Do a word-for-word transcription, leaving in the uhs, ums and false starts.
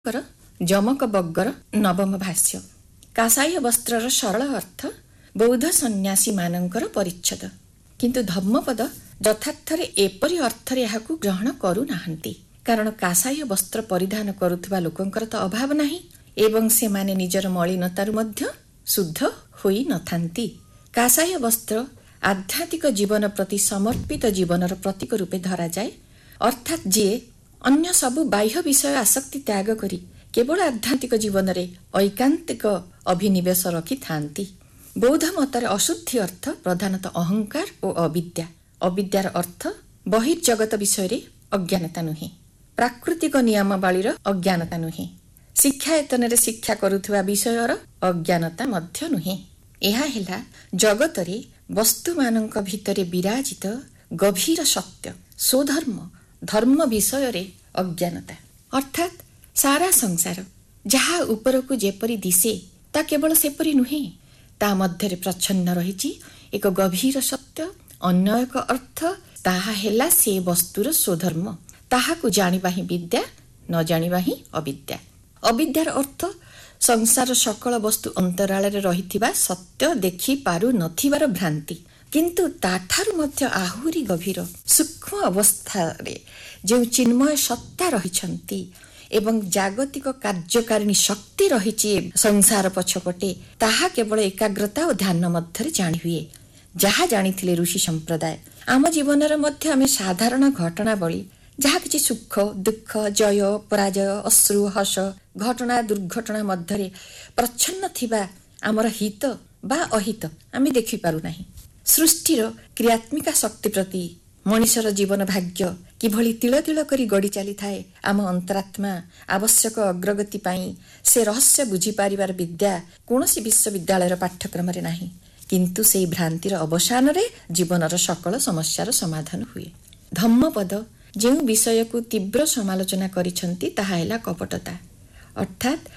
ଯମକ ବଗ୍ଗର ନବମ ଭାଷ୍ୟ। କାସାୟ ବସ୍ତ୍ରର ସରଳ ଅର୍ଥ ବୌଦ୍ଧ ସନ୍ନ୍ୟାସୀ ମାନଙ୍କର ପରିଚ୍ଛଦ, କିନ୍ତୁ ଧର୍ମପଦ ଯଥାର୍ଥରେ ଏପରି ଅର୍ଥରେ ଏହାକୁ ଗ୍ରହଣ କରୁନାହାନ୍ତି। କାରଣ କାସାୟ ବସ୍ତ୍ର ପରିଧାନ କରୁଥିବା ଲୋକଙ୍କର ତ ଅଭାବ ନାହିଁ ଏବଂ ସେମାନେ ନିଜର ମଳିନତାରୁ ମଧ୍ୟ ଶୁଦ୍ଧ ହୋଇନଥାନ୍ତି। କାସାୟ ବସ୍ତ୍ର ଆଧ୍ୟାତ୍ମିକ ଜୀବନ ପ୍ରତି ସମର୍ପିତ ଜୀବନର ପ୍ରତୀକ ରୂପେ ଧରାଯାଏ, ଅର୍ଥାତ୍ ଯିଏ ଅନ୍ୟ ସବୁ ବାହ୍ୟ ବିଷୟ ଆସକ୍ତି ତ୍ୟାଗ କରି କେବଳ ଆଧ୍ୟାତ୍ମିକ ଜୀବନରେ ଐକାନ୍ତିକ ଅଭିନିବେଶ ରଖିଥାନ୍ତି। ବୌଦ୍ଧ ମତରେ ଅଶୁଦ୍ଧି ଅର୍ଥ ପ୍ରଧାନତଃ ଅହଙ୍କାର ଓ ଅବିଦ୍ୟା। ଅବିଦ୍ୟାର ଅର୍ଥ ବହିର୍ଜଗତ ବିଷୟରେ ଅଜ୍ଞାନତା ନୁହେଁ, ପ୍ରାକୃତିକ ନିୟମାବଳୀର ଅଜ୍ଞାନତା ନୁହେଁ, ଶିକ୍ଷାୟତନରେ ଶିକ୍ଷା କରୁଥିବା ବିଷୟର ଅଜ୍ଞାନତା ମଧ୍ୟ ନୁହେଁ। ଏହା ହେଲା ଜଗତରେ ବସ୍ତୁମାନଙ୍କ ଭିତରେ ବିରାଜିତ ଗଭୀର ସତ୍ୟ, ସ୍ୱଧର୍ମ, ଧର୍ମ ବିଷୟରେ ଅଜ୍ଞାନତା। ଅର୍ଥାତ୍ ସାରା ସଂସାର ଯାହା ଉପରକୁ ଯେପରି ଦିଶେ ତା କେବଳ ସେପରି ନୁହେଁ, ତା ମଧ୍ୟରେ ପ୍ରଚ୍ଛନ୍ନ ରହିଛି ଏକ ଗଭୀର ସତ୍ୟ, ଅନ୍ୟ ଏକ ଅର୍ଥ। ତାହା ହେଲା ସେ ବସ୍ତୁର ସ୍ୱଧର୍ମ। ତାହାକୁ ଜାଣିବା ହିଁ ବିଦ୍ୟା, ନ ଜାଣିବା ହିଁ ଅବିଦ୍ୟା। ଅବିଦ୍ୟାର ଅର୍ଥ ସଂସାର ସକଳ ବସ୍ତୁ ଅନ୍ତରାଳରେ ରହିଥିବା ସତ୍ୟ ଦେଖି ପାରୁ ନଥିବାର ଭ୍ରାନ୍ତି। କିନ୍ତୁ ତାଠାରୁ ମଧ୍ୟ ଆହୁରି ଗଭୀର ସୂକ୍ଷ୍ମ ଅବସ୍ଥାରେ ଯେଉଁ ଚିନ୍ମୟ ସତ୍ତା ରହିଛନ୍ତି ଏବଂ ଜାଗତିକ କାର୍ଯ୍ୟକାରିଣୀ ଶକ୍ତି ରହିଛି ସଂସାର ପଛପଟେ, ତାହା କେବଳ ଏକାଗ୍ରତା ଓ ଧ୍ୟାନ ମଧ୍ୟରେ ଜାଣିହୁଏ। ଯାହା ଜାଣିଥିଲେ ଋଷି ସମ୍ପ୍ରଦାୟ। ଆମ ଜୀବନରେ ମଧ୍ୟ ଆମେ ସାଧାରଣ ଘଟଣାବଳୀ, ଯାହା କିଛି ସୁଖ ଦୁଃଖ, ଜୟ ପରାଜୟ, ଅଶ୍ରୁ ହସ, ଘଟଣା ଦୁର୍ଘଟଣା ମଧ୍ୟରେ ପ୍ରଚ୍ଛନ୍ନ ଥିବା ଆମର ହିତ ବା ଅହିତ ଆମେ ଦେଖିପାରୁନାହିଁ। ସୃଷ୍ଟିର କ୍ରିୟାତ୍ମିକା ଶକ୍ତି ପ୍ରତି ମଣିଷର ଜୀବନ ଭାଗ୍ୟ କିଭଳି ତିଳ ତିଳ କରି ଗଡ଼ି ଚାଲିଥାଏ, ଆମ ଅନ୍ତରାତ୍ମା ଆବଶ୍ୟକ ଅଗ୍ରଗତି ପାଇଁ ସେ ରହସ୍ୟ ବୁଝିପାରିବାର ବିଦ୍ୟା କୌଣସି ବିଶ୍ୱବିଦ୍ୟାଳୟର ପାଠ୍ୟକ୍ରମରେ ନାହିଁ। କିନ୍ତୁ ସେହି ଭ୍ରାନ୍ତିର ଅବସାନରେ ଜୀବନର ସକଳ ସମସ୍ୟାର ସମାଧାନ ହୁଏ। ଧମ୍ମପଦ ଯେଉଁ ବିଷୟକୁ ତୀବ୍ର ସମାଲୋଚନା କରିଛନ୍ତି ତାହା ହେଲା କପଟତା, ଅର୍ଥାତ୍